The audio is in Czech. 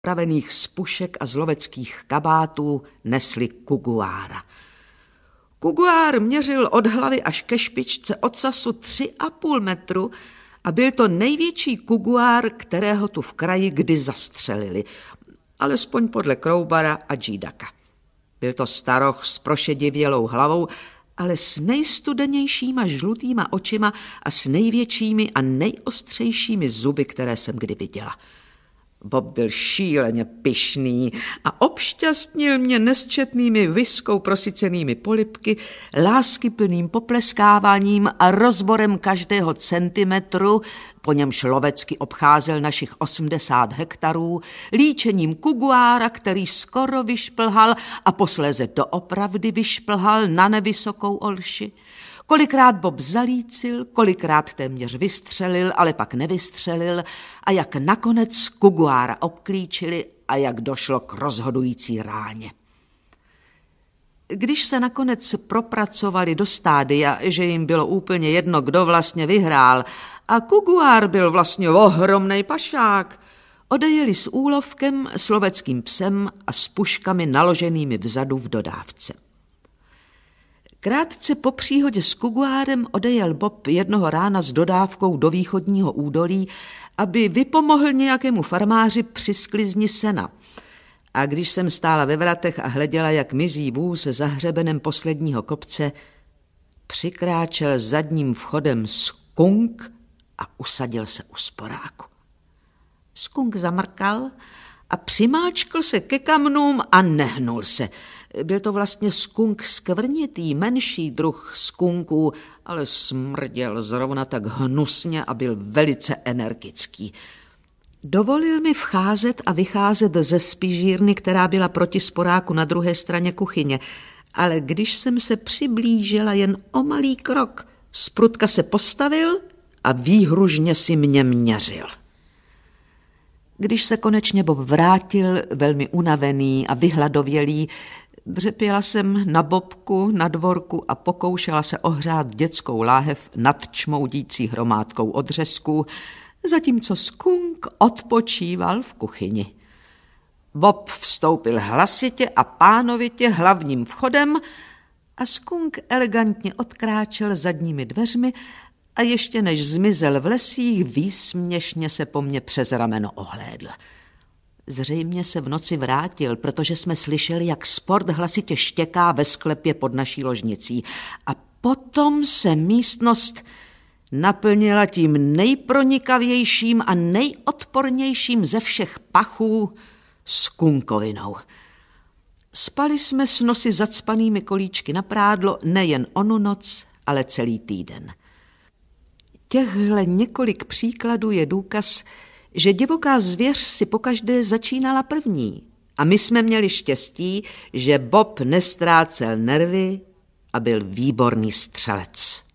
pravených z pušek a z loveckých kabátů nesli kuguára. Kuguár měřil od hlavy až ke špičce ocasu 3,5 metru a byl to největší kuguár, kterého tu v kraji kdy zastřelili, alespoň podle Kroubara a Džídaka. Byl to staroch s prošedivělou hlavou, ale s nejstudenějšíma žlutýma očima a s největšími a nejostřejšími zuby, které jsem kdy viděla. Bob byl šíleně pyšný a obšťastnil mě nesčetnými viskou prosycenými polibky, láskyplným popleskáváním a rozborem každého centimetru, po němž lovecky obcházel našich 80 hektarů, líčením kuguára, který skoro vyšplhal a posléze doopravdy vyšplhal na nevysokou olši. Kolikrát Bob zalícil, kolikrát téměř vystřelil, ale pak nevystřelil a jak nakonec kuguára obklíčili a jak došlo k rozhodující ráně. Když se nakonec propracovali do stádia, že jim bylo úplně jedno, kdo vlastně vyhrál, a kuguár byl vlastně ohromnej pašák, odejeli s úlovkem, s loveckým psem a s puškami naloženými vzadu v dodávce. Krátce po příhodě s kuguárem odejel Bob jednoho rána s dodávkou do východního údolí, aby vypomohl nějakému farmáři při sklizni sena. A když jsem stála ve vratech a hleděla, jak mizí vůz za hřebenem posledního kopce, přikráčel zadním vchodem skunk a usadil se u sporáku. Skunk zamrkal a přimáčkl se ke kamnům a nehnul se. Byl to vlastně skunk skvrnitý, menší druh skunků, ale smrděl zrovna tak hnusně a byl velice energický. Dovolil mi vcházet a vycházet ze spižírny, která byla proti sporáku na druhé straně kuchyně, ale když jsem se přiblížila jen o malý krok, zprutka se postavil a výhružně si mě měřil. Když se konečně Bob vrátil, velmi unavený a vyhladovělý, dřepěla jsem na bobku, na dvorku a pokoušela se ohřát dětskou láhev nad čmoudící hromádkou odřezků, zatímco skunk odpočíval v kuchyni. Bob vstoupil hlasitě a pánovitě hlavním vchodem a skunk elegantně odkráčel zadními dveřmi a ještě než zmizel v lesích, výsměšně se po mně přes rameno ohlédl. Zřejmě se v noci vrátil, protože jsme slyšeli, jak Sport hlasitě štěká ve sklepě pod naší ložnicí. A potom se místnost naplnila tím nejpronikavějším a nejodpornějším ze všech pachů skunkovinou. Spali jsme s nosy zacpanými kolíčky na prádlo nejen onu noc, ale celý týden. Těchhle několik příkladů je důkaz, že divoká zvěř si pokaždé začínala první a my jsme měli štěstí, že Bob nestrácel nervy a byl výborný střelec.